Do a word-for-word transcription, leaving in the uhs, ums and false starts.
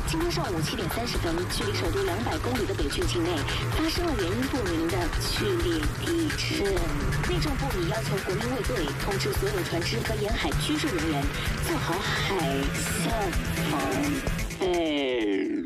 今天上午七点三十分，距离首都两百公里的北郡境内发生了原因不明的剧烈地震。内政部已要求国民卫队通知所有船只和沿海居住人员做好海啸防备。